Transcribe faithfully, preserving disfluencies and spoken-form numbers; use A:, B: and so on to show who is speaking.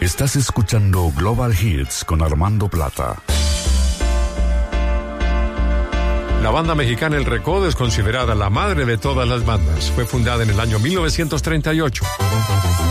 A: Estás escuchando Global Hits con Armando Plata.
B: La banda mexicana El Recodo es considerada la madre de todas las bandas. Fue fundada en el año mil novecientos treinta y ocho.